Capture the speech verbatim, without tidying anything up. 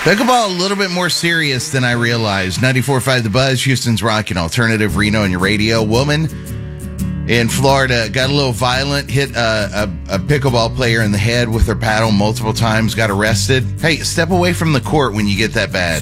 Pickleball a little bit more serious than I realized. ninety-four point five The Buzz, Houston's rocking alternative, Reno on your radio. Woman in Florida got a little violent, hit a, a, a pickleball player in the head with her paddle multiple times, got arrested. Hey, step away from the court when you get that bad.